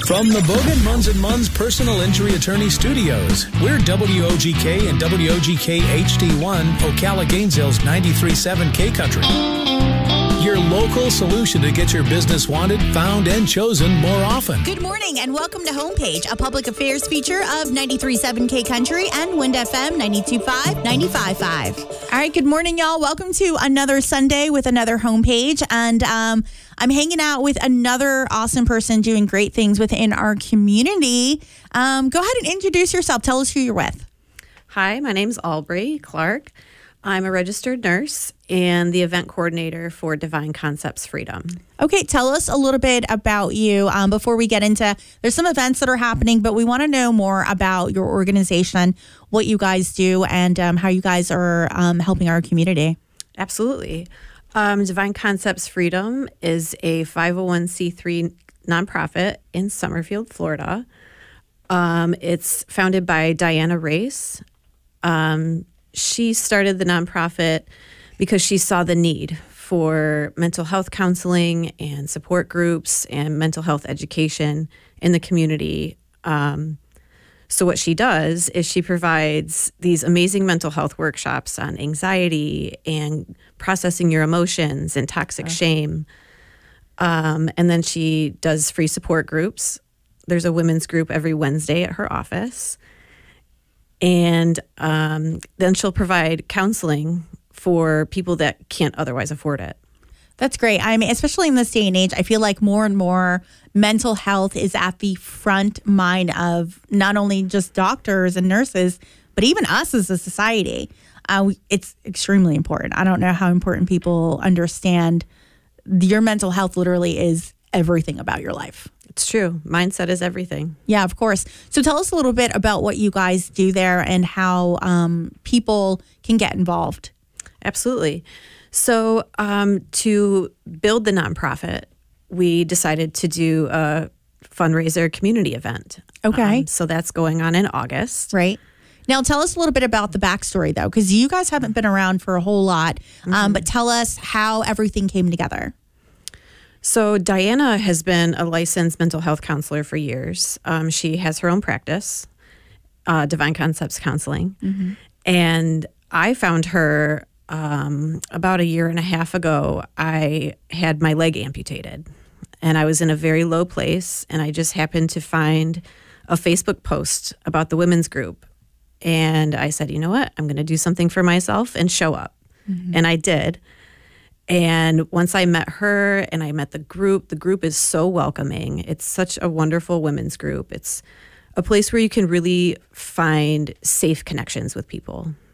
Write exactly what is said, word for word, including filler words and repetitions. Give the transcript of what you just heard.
From the Bogan, Munz and Munz Personal Injury Attorney Studios, we're W O G K and W O G K H D one, Ocala Gainesville's ninety-three point seven K Country. Your local solution to get your business wanted, found, and chosen more often. Good morning and welcome to Homepage, a public affairs feature of ninety-three point seven K Country and Wind F M ninety-two point five, ninety-five point five. All right, good morning, y'all. Welcome to another Sunday with another Homepage. And um, I'm hanging out with another awesome person doing great things within our community. Um, go ahead and introduce yourself. Tell us who you're with. Hi, my name's Aubrey Clark. I'm a registered nurse and the event coordinator for Divine Concepts Freedom. Okay, tell us a little bit about you um, before we get into, there's some events that are happening, but we want to know more about your organization, what you guys do, and um, how you guys are um, helping our community. Absolutely. Um, Divine Concepts Freedom is a five oh one c three nonprofit in Summerfield, Florida. Um, it's founded by Diana Race. Um, She started the nonprofit because she saw the need for mental health counseling and support groups and mental health education in the community. Um, so what she does is she provides these amazing mental health workshops on anxiety and processing your emotions and toxic okay. shame. Um, and then she does free support groups. There's a women's group every Wednesday at her office. And um, then she'll provide counseling for people that can't otherwise afford it. That's great. I mean, especially in this day and age, I feel like more and more mental health is at the front mind of not only just doctors and nurses, but even us as a society. Uh, it's extremely important. I don't know how important people understand your mental health literally is everything about your life. It's true. Mindset is everything. Yeah, of course. So tell us a little bit about what you guys do there and how um, people can get involved. Absolutely. So um, to build the nonprofit, we decided to do a fundraiser community event. Okay. Um, so that's going on in August. Right. Now, tell us a little bit about the backstory, though, because you guys haven't been around for a whole lot. Mm-hmm. Um, but tell us how everything came together. So Diana has been a licensed mental health counselor for years. Um, she has her own practice, uh, Divine Concepts Counseling. Mm-hmm. And I found her um, about a year and a half ago. I had my leg amputated and I was in a very low place. And I just happened to find a Facebook post about the women's group. And I said, you know what, I'm going to do something for myself and show up. Mm-hmm. And I did. And once I met her and I met the group, the group is so welcoming. It's such a wonderful women's group. It's a place where you can really find safe connections with people.